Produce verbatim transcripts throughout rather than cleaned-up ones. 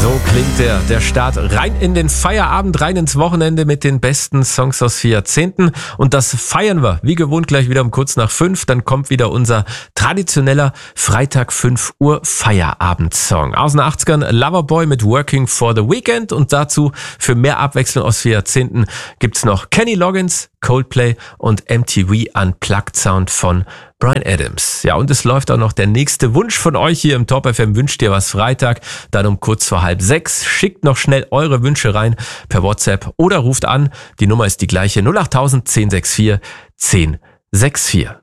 So klingt der, der Start rein in den Feierabend, rein ins Wochenende mit den besten Songs aus vier Jahrzehnten. Und das feiern wir, wie gewohnt, gleich wieder um kurz nach fünf. Dann kommt wieder unser traditioneller Freitag fünf Uhr Feierabendsong. Aus den achtzigern Loverboy mit Working for the Weekend. Und dazu für mehr Abwechslung aus vier Jahrzehnten gibt's noch Kenny Loggins, Coldplay und M T V Unplugged Sound von Bryan Adams. Ja, und es läuft auch noch der nächste Wunsch von euch hier im Top F M. Wünscht ihr was Freitag, dann um kurz vor halb sechs. Schickt noch schnell eure Wünsche rein per WhatsApp oder ruft an. Die Nummer ist die gleiche null acht null null eins sechs vier zehn sechs vier.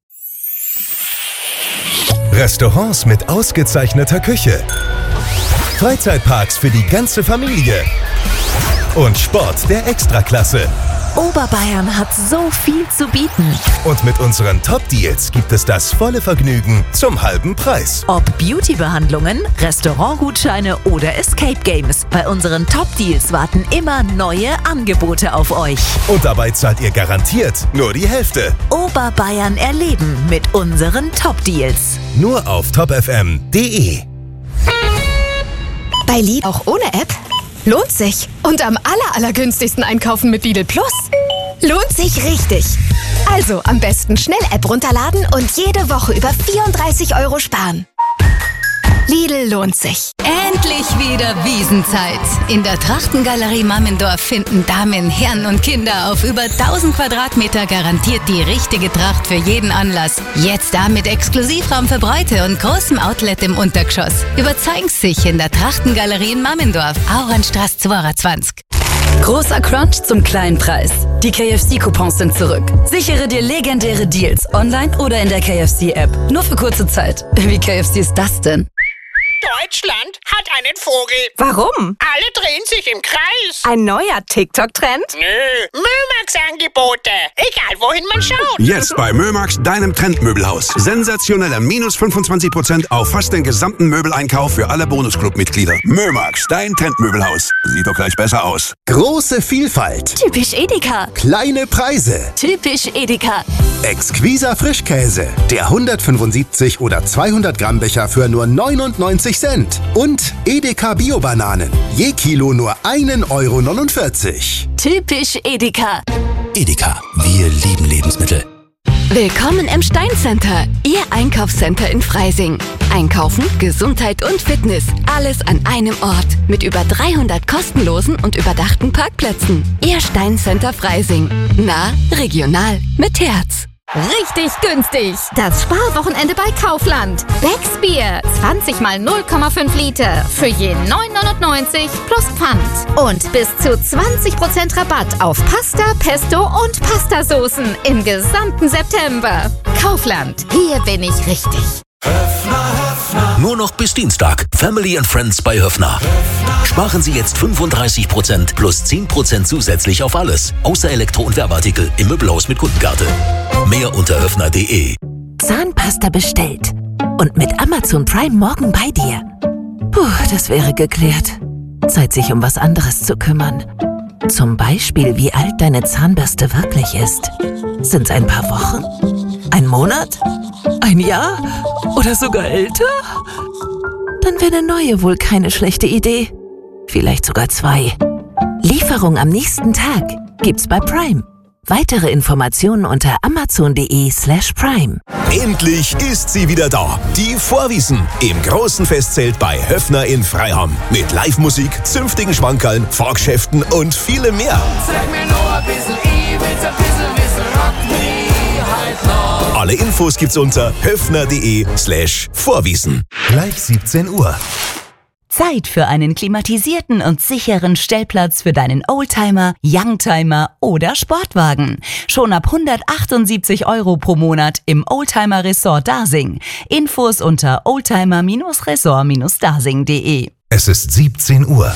Restaurants mit ausgezeichneter Küche. Freizeitparks für die ganze Familie. Und Sport der Extraklasse. Oberbayern hat so viel zu bieten. Und mit unseren Top-Deals gibt es das volle Vergnügen zum halben Preis. Ob Beauty-Behandlungen, Restaurantgutscheine oder Escape Games. Bei unseren Top-Deals warten immer neue Angebote auf euch. Und dabei zahlt ihr garantiert nur die Hälfte. Oberbayern erleben mit unseren Top-Deals. Nur auf top f m punkt d e. Bei Lidl auch ohne App? Lohnt sich. Und am aller, allergünstigsten einkaufen mit Lidl Plus. Lohnt sich richtig. Also am besten schnell App runterladen und jede Woche über vierunddreißig Euro sparen. Lidl lohnt sich. Endlich wieder Wiesenzeit. In der Trachtengalerie Mammendorf finden Damen, Herren und Kinder auf über tausend Quadratmeter garantiert die richtige Tracht für jeden Anlass. Jetzt da mit Exklusivraum für Bräute und großem Outlet im Untergeschoss. Überzeugen Sie sich in der Trachtengalerie in Mammendorf, Auernstraße zweiundzwanzig. Großer Crunch zum kleinen Preis. Die K F C-Coupons sind zurück. Sichere dir legendäre Deals online oder in der K F C-App. Nur für kurze Zeit. Wie K F C ist das denn? Deutschland hat einen Vogel. Warum? Alle drehen sich im Kreis. Ein neuer TikTok-Trend? Nö, Mömax-Angebote. Egal, wohin man schaut. Jetzt bei Mömax, deinem Trendmöbelhaus. Sensationelle minus fünfundzwanzig Prozent auf fast den gesamten Möbeleinkauf für alle Bonusclub-Mitglieder. Mömax, dein Trendmöbelhaus. Sieht doch gleich besser aus. Große Vielfalt. Typisch Edeka. Kleine Preise. Typisch Edeka. Exquiser Frischkäse. Der hundertfünfundsiebzig oder zweihundert Gramm Becher für nur neunundneunzig Cent. Und Edeka Bio-Bananen. Je Kilo nur ein Euro neunundvierzig. Typisch Edeka. Edeka, wir lieben Lebensmittel. Willkommen im Steincenter, Ihr Einkaufscenter in Freising. Einkaufen, Gesundheit und Fitness, alles an einem Ort. Mit über dreihundert kostenlosen und überdachten Parkplätzen. Ihr Steincenter Freising. Nah, regional, mit Herz. Richtig günstig. Das Sparwochenende bei Kaufland. Becks Bier. zwanzig mal null Komma fünf Liter. Für je neun neunundneunzig plus Pfand. Und bis zu zwanzig Prozent Rabatt auf Pasta, Pesto und Pastasoßen im gesamten September. Kaufland. Hier bin ich richtig. Höfner, Höfner. Nur noch bis Dienstag. Family and Friends bei Höfner. Höfner. Sparen Sie jetzt fünfunddreißig Prozent plus zehn Prozent zusätzlich auf alles. Außer Elektro- und Werbeartikel im Möbelhaus mit Kundenkarte. Mehr unter höfner punkt de. Zahnpasta bestellt. Und mit Amazon Prime morgen bei dir. Puh, das wäre geklärt. Zeit, sich um was anderes zu kümmern. Zum Beispiel, wie alt deine Zahnbürste wirklich ist. Sind's ein paar Wochen? Ein Monat? Ein Jahr? Oder sogar älter? Dann wäre eine neue wohl keine schlechte Idee. Vielleicht sogar zwei. Lieferung am nächsten Tag gibt's bei Prime. Weitere Informationen unter amazon punkt de slash prime. Endlich ist sie wieder da. Die Vorwiesen im großen Festzelt bei Höfner in Freiham. Mit Live-Musik, zünftigen Schmankerln, Fahrgeschäften und vielem mehr. Sag mir nur ein bisschen, ich will's ein bisschen wissen, rock me halt noch. Alle Infos gibt's unter höfner punkt de slash vorwiesen. Gleich siebzehn Uhr. Zeit für einen klimatisierten und sicheren Stellplatz für deinen Oldtimer, Youngtimer oder Sportwagen. Schon ab hundertachtundsiebzig Euro pro Monat im Oldtimer Resort Dasing. Infos unter oldtimer Resort dasing punkt de. Es ist siebzehn Uhr.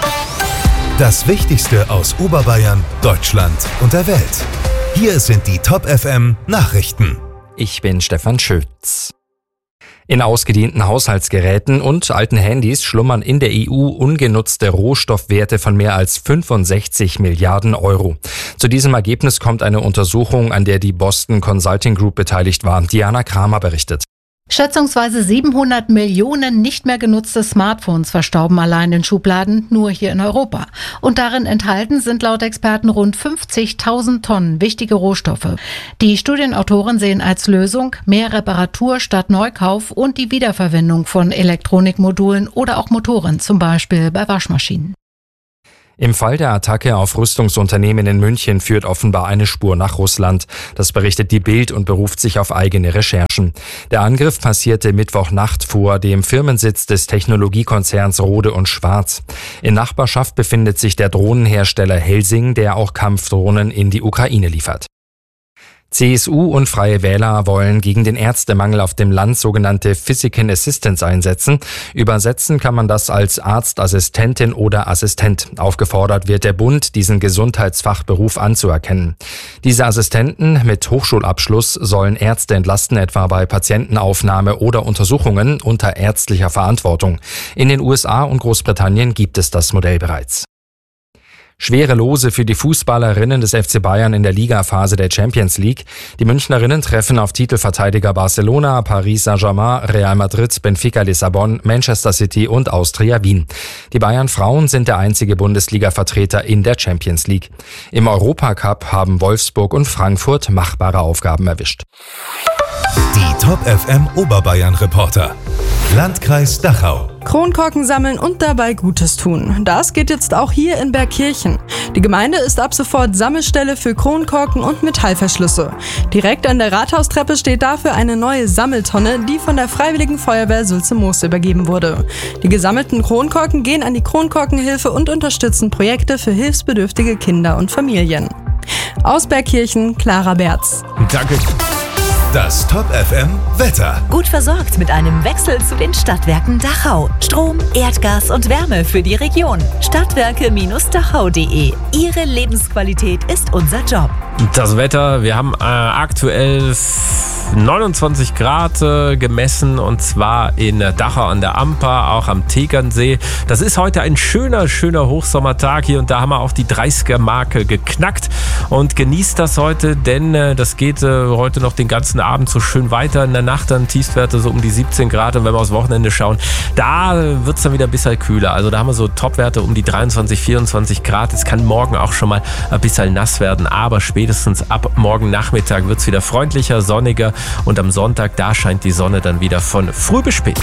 Das Wichtigste aus Oberbayern, Deutschland und der Welt. Hier sind die Top F M Nachrichten. Ich bin Stefan Schütz. In ausgedienten Haushaltsgeräten und alten Handys schlummern in der E U ungenutzte Rohstoffwerte von mehr als fünfundsechzig Milliarden Euro. Zu diesem Ergebnis kommt eine Untersuchung, an der die Boston Consulting Group beteiligt war. Diana Kramer berichtet. Schätzungsweise siebenhundert Millionen nicht mehr genutzte Smartphones verstauben allein in Schubladen, nur hier in Europa. Und darin enthalten sind laut Experten rund fünfzigtausend Tonnen wichtige Rohstoffe. Die Studienautoren sehen als Lösung mehr Reparatur statt Neukauf und die Wiederverwendung von Elektronikmodulen oder auch Motoren, zum Beispiel bei Waschmaschinen. Im Fall der Attacke auf Rüstungsunternehmen in München führt offenbar eine Spur nach Russland. Das berichtet die Bild und beruft sich auf eigene Recherchen. Der Angriff passierte Mittwochnacht vor dem Firmensitz des Technologiekonzerns Rohde und Schwarz. In Nachbarschaft befindet sich der Drohnenhersteller Helsing, der auch Kampfdrohnen in die Ukraine liefert. C S U und Freie Wähler wollen gegen den Ärztemangel auf dem Land sogenannte Physician Assistants einsetzen. Übersetzen kann man das als Arztassistentin oder Assistent. Aufgefordert wird der Bund, diesen Gesundheitsfachberuf anzuerkennen. Diese Assistenten mit Hochschulabschluss sollen Ärzte entlasten, etwa bei Patientenaufnahme oder Untersuchungen unter ärztlicher Verantwortung. In den U S A und Großbritannien gibt es das Modell bereits. Schwere Lose für die Fußballerinnen des F C Bayern in der Ligaphase der Champions League. Die Münchnerinnen treffen auf Titelverteidiger Barcelona, Paris Saint-Germain, Real Madrid, Benfica Lissabon, Manchester City und Austria Wien. Die Bayern-Frauen sind der einzige Bundesliga-Vertreter in der Champions League. Im Europacup haben Wolfsburg und Frankfurt machbare Aufgaben erwischt. Die Top F M Oberbayern Reporter. Landkreis Dachau. Kronkorken sammeln und dabei Gutes tun. Das geht jetzt auch hier in Bergkirchen. Die Gemeinde ist ab sofort Sammelstelle für Kronkorken und Metallverschlüsse. Direkt an der Rathaustreppe steht dafür eine neue Sammeltonne, die von der Freiwilligen Feuerwehr Sulze-Moos übergeben wurde. Die gesammelten Kronkorken gehen an die Kronkorkenhilfe und unterstützen Projekte für hilfsbedürftige Kinder und Familien. Aus Bergkirchen, Clara Berz. Danke. Das Top F M Wetter. Gut versorgt mit einem Wechsel zu den Stadtwerken Dachau. Strom, Erdgas und Wärme für die Region. Stadtwerke Dachau punkt de. Ihre Lebensqualität ist unser Job. Das Wetter, wir haben äh, aktuell neunundzwanzig Grad äh, gemessen und zwar in Dachau an der Amper, auch am Tegernsee. Das ist heute ein schöner, schöner Hochsommertag hier und da haben wir auch die dreißiger-Marke geknackt und genießt das heute, denn äh, das geht äh, heute noch den ganzen Abend so schön weiter. In der Nacht dann Tiefstwerte so um die siebzehn Grad und wenn wir aufs Wochenende schauen, da wird es dann wieder ein bisschen kühler. Also da haben wir so Topwerte um die dreiundzwanzig, vierundzwanzig Grad. Es kann morgen auch schon mal ein bisschen nass werden, aber spätestens ab morgen Nachmittag wird es wieder freundlicher, sonniger. Und am Sonntag, da scheint die Sonne dann wieder von früh bis spät.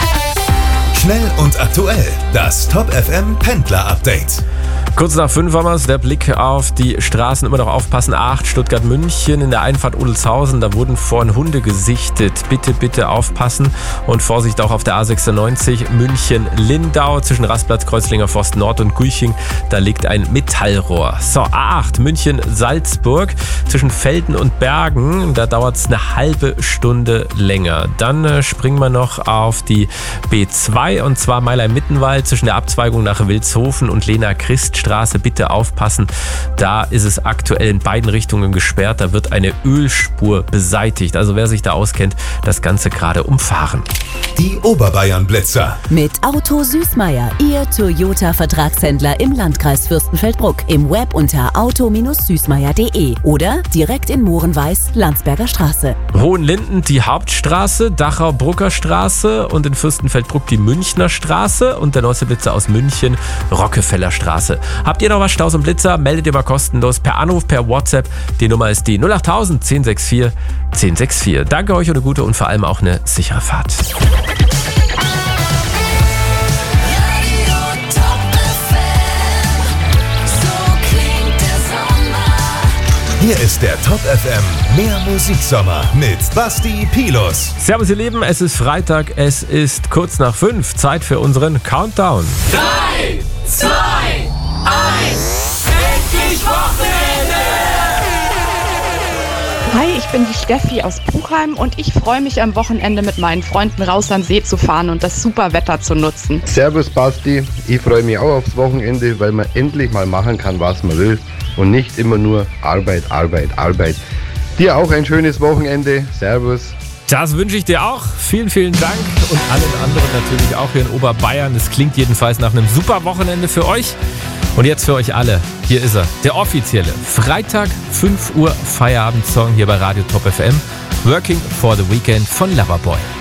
Schnell und aktuell. Das Top F M Pendler Update. Kurz nach fünf haben wir es, der Blick auf die Straßen, immer noch aufpassen, acht, Stuttgart-München, in der Einfahrt Odelshausen, da wurden vorhin Hunde gesichtet, bitte, bitte aufpassen und Vorsicht auch auf der A sechsundneunzig, München-Lindau, zwischen Rastplatz, Kreuzlinger Forst Nord und Guiching, da liegt ein Metallrohr. So, A acht, München-Salzburg, zwischen Velden und Bergen, da dauert es eine halbe Stunde länger. Dann äh, springen wir noch auf die B zwei und zwar Meiler-Mittenwald, zwischen der Abzweigung nach Wilshofen und Lena-Christ-Straße, bitte aufpassen. Da ist es aktuell in beiden Richtungen gesperrt. Da wird eine Ölspur beseitigt. Also wer sich da auskennt, das Ganze gerade umfahren. Die Oberbayern Blitzer. Mit Auto Süßmeier, Ihr Toyota-Vertragshändler im Landkreis Fürstenfeldbruck. Im Web unter auto süßmeier punkt de oder direkt in Mohrenweiß, Landsberger Straße. Hohenlinden die Hauptstraße, Dachau-Brucker Straße und in Fürstenfeldbruck die Münchner Straße und der neueste Blitzer aus München, Rockefeller Straße. Habt ihr noch was, Staus und Blitzer? Meldet ihr mal kostenlos per Anruf, per WhatsApp. Die Nummer ist die null acht null null null eins sechs vier eins sechs vier. Danke euch und eine gute und vor allem auch eine sichere Fahrt. Hier ist der Top F M Mehr Musiksommer mit Basti Pilus. Servus ihr Lieben, es ist Freitag, es ist kurz nach fünf, Zeit für unseren Countdown. drei, zwei, eins, endlich Wochenende! Hi, ich bin die Steffi aus Buchheim und ich freue mich am Wochenende mit meinen Freunden raus an See zu fahren und das super Wetter zu nutzen. Servus Basti, ich freue mich auch aufs Wochenende, weil man endlich mal machen kann, was man will und nicht immer nur Arbeit, Arbeit, Arbeit. Dir auch ein schönes Wochenende, Servus. Das wünsche ich dir auch. Vielen, vielen Dank und allen anderen natürlich auch hier in Oberbayern. Es klingt jedenfalls nach einem super Wochenende für euch. Und jetzt für euch alle, hier ist er, der offizielle Freitag fünf Uhr Feierabendsong hier bei Radio Top F M. Working for the Weekend von Loverboy.